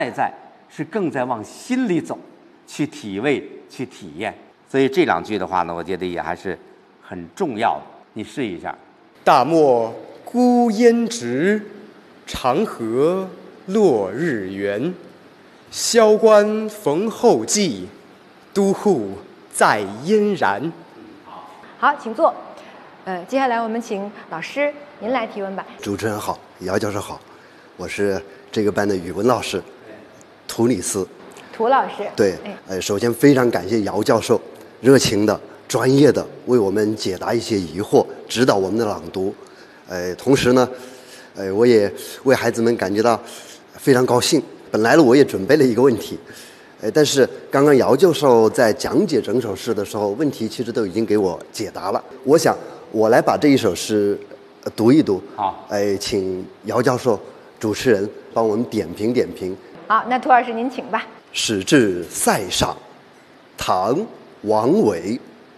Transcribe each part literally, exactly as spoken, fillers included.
外在是更在往心里走，去体味、去体验。所以这两句的话呢，我觉得也还是很重要的。你试一下。 大漠孤烟直，长河落日圆。萧关逢候骑，都护在燕然。 好，请坐。呃，接下来我们请老师您来提问吧。 主持人好，姚教授好，我是这个班的语文老师，涂里斯。 涂老师。 对，呃，首先非常感谢姚教授热情的、专业的为我们解答一些疑惑，指导我们的朗读。呃，同时呢，呃，我也为孩子们感觉到非常高兴。本来呢，我也准备了一个问题，呃，但是刚刚姚教授在讲解整首诗的时候，问题其实都已经给我解答了。我想我来把这一首诗、呃、读一读。 好， 呃，请姚教授主持人帮我们点评点评。 好，那涂老师您请吧。 始至塞上，唐·王维。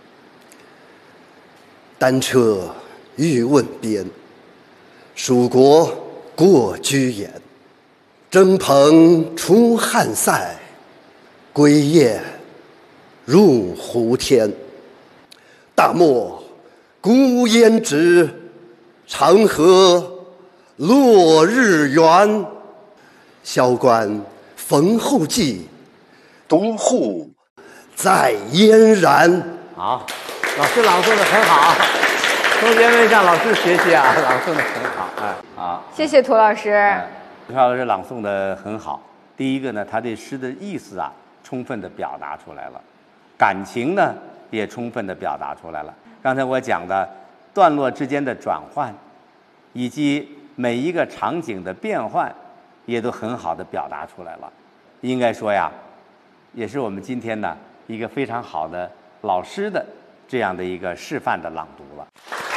单车欲问边，蜀国过居延。征蓬出汉塞，归雁入胡天。大漠孤烟直，长河落日圆。萧关逢候骑，都护在燕然。 好，老师朗诵的很好，同学们向老师学习啊，朗诵的很好。哎，好， 谢谢涂老师。 哎涂老师朗诵的很好。第一个呢，他对诗的意思啊，充分的表达出来了，感情呢也充分的表达出来了。刚才我讲的段落之间的转换，以及每一个场景的变换，也都很好的表达出来了。应该说呀，也是我们今天呢一个非常好的老师的这样的一个示范的朗读了。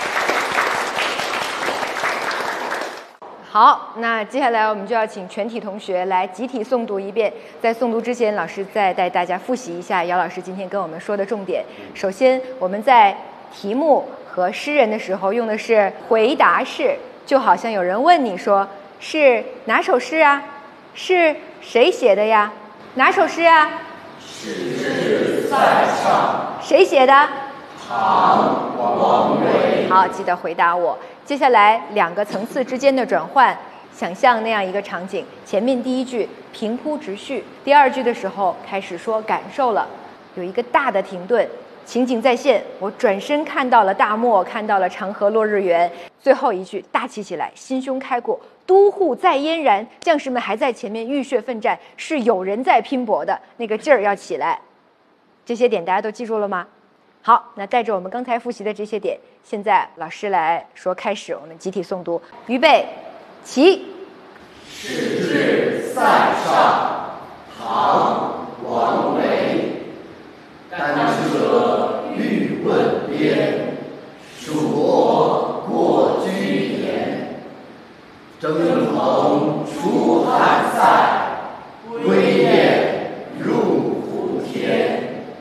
好，那接下来我们就要请全体同学来集体诵读一遍。在诵读之前，老师再带大家复习一下姚老师今天跟我们说的重点。首先，我们在题目和诗人的时候用的是回答式，就好像有人问你说是哪首诗啊？是谁写的呀？哪首诗啊？ 始至塞上。 谁写的？ 唐·王维。 好，记得回答我。接下来两个层次之间的转换，想象那样一个场景：前面第一句平铺直叙，第二句的时候开始说感受了，有一个大的停顿，情景再现。我转身看到了大漠，看到了长河落日圆。最后一句大气起来，心胸开阔，都护在燕然。将士们还在前面浴血奋战，是有人在拼搏的，那个劲儿要起来。这些点大家都记住了吗？好，那带着我们刚才复习的这些点，现在老师来说开始，我们集体诵读，预备，起。 始至塞上，唐·王维。单车欲问边，蜀国过居延。征蓬出汉塞，归雁入胡天。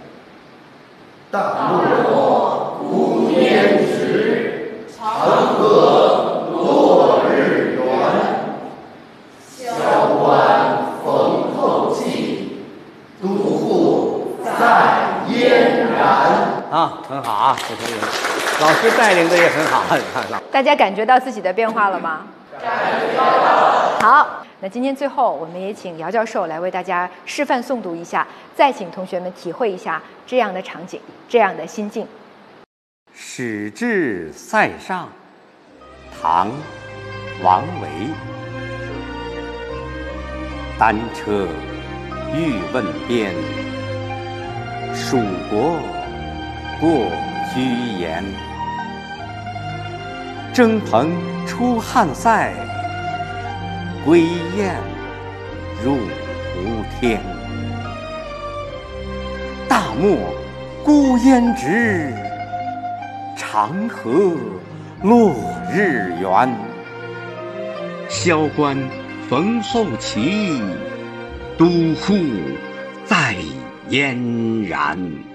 大漠孤烟直，长河落日圆。萧关逢候骑，都护在燕然。 啊，很好啊，这同学，老师带领的也很好，你看看。 大家感觉到自己的变化了吗？ 感觉到。 好，那今天最后我们也请姚教授来为大家示范诵读一下，再请同学们体会一下这样的场景，这样的心境。 始至塞上，唐·王维。单车欲问边，蜀国过居延。征蓬出汉塞，归雁入胡天。大漠孤烟直，长河落日圆。萧关逢候骑，都护在燕然。